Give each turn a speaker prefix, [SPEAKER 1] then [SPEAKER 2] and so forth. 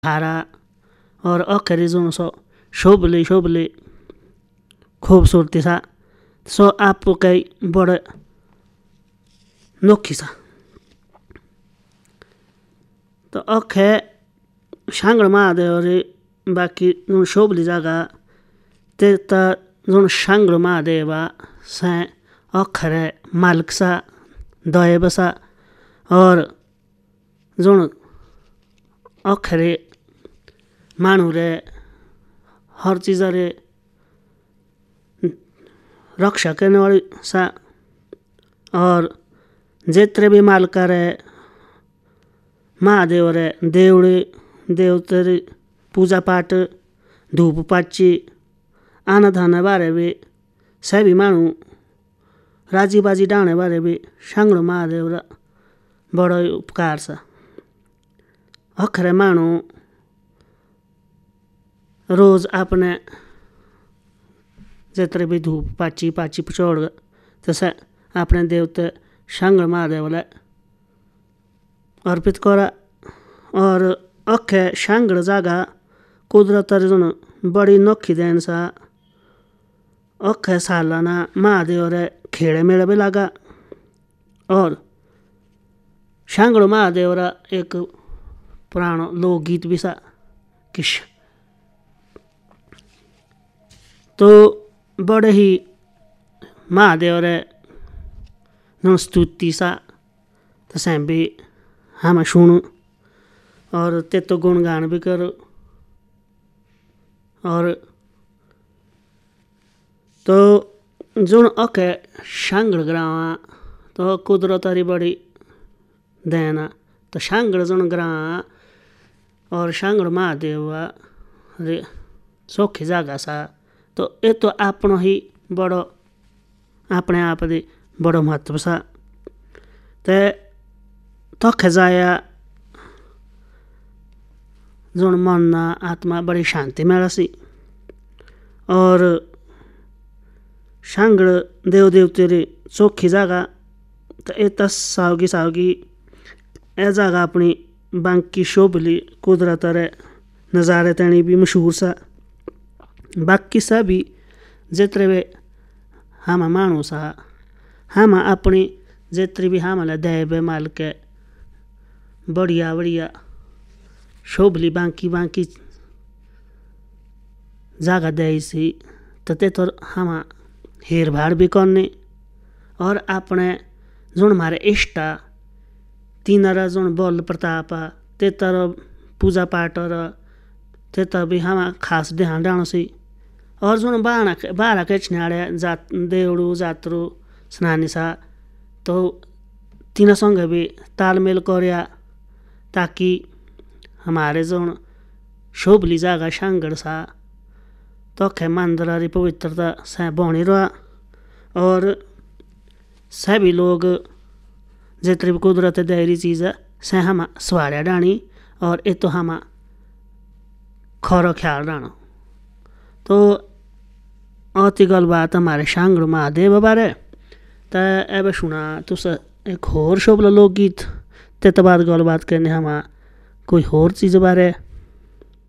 [SPEAKER 1] हारा और अखरी जो सो शोभले खूबसूरती सा सो आप कई बड़े नोखी सा। तो अखे सांगड़ महादेव रे बाकी शोभली जगह ते जो सांगड़ महादेव से अखरे मालिक सा दयब सा और जो अखरे मानू रे हर चीज़ रे रक्षा करने वाली सा और जितने भी मालिक रे महादेव रे देवड़े देवते रे पूजा पाठ धूप पाची आना धाना बारे भी सभी मानू राजी बाजी डाने बारे भी सांगड़ महादेव रा बड़ा उपकार सा। अखरे मानू रोज अपने जितने भी धूप पाची पचोड़ तसे अपने देवते सांगड़ महादेव ला अर्पित करा। और अखे सांगड़ जगह कुदरत जो बड़ी नोखी देन सा अखे सालाना महादेव रे खेड़े मेले भी लगा। और सांगड़ महादेव रा एक पुराना लोकगीत भी सा किश तो बड़े ही महादेव रे स्तुति सा तसें भी हम सुनू और ते तो गुणगान भी करो। और तो जो अके सांगड़ ग्राम तो कुदरत री बड़ी देना तो सांगड़ जो ग्राम और सांगड़ महादेव रे सौखी जगह सा तो ये तो आपनो ही बड़ो अपने आप दे बड़ो महत्व सा। ते तखे जाया जो मन आत्मा बड़ी शांति मिला सी। और सांगड़ देव देवते रे चौखी जगह तो ये सावगी ए जगह अपनी बांकी शोभली कुदरत रे नज़ारे तनी भी मशहूर सा। बाकी सभी जितने भी हम मानू सा हम अपनी जितनी भी हमारे दैव माल के बढ़िया शोभली बांकी जगह दे सी तो हम हेर भाड़ भी करने और अपने जो हमारे इष्टा तीन जो बल प्रताप ते पूजा पाठ ते भी हम खास ध्यान डानो सी। और जो बारह के छिनाड़े देवड़ू जातरू स्नानी सा तो तीन संग भी तालमेल करया ताकि हमारे जो शोभली जगह सांगड़ सा तो खे मंदिर री पवित्रता से बनी रहा। और सभी लोग जितनी भी कुदरत दायरी चीज़ से हम स्वाड़िया डानी और ये तो हम खरो ख्याल डानो। तो अति गल बात हमारे सांगड़ महादेव बारे तो एवं सुना तुस एक होर शोभला लोकगीत ते बाद गल बात करने हम कोई होर चीज़ बारे।